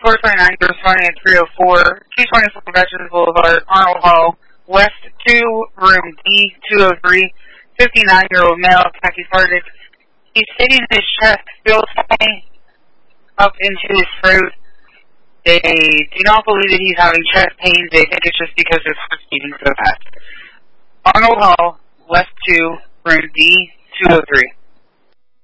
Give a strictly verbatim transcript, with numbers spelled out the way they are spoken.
four twenty-nine, responding at three oh four, two twenty-four Veterans Boulevard, Arnold Hall, West two, room D two oh three, fifty-nine-year-old male, khaki sergeant. He's hitting his chest, feels pain up into his throat. They do not believe that he's having chest pains. They think it's just because his heart's beating so fast. Arnold Hall, West two, room D two oh three.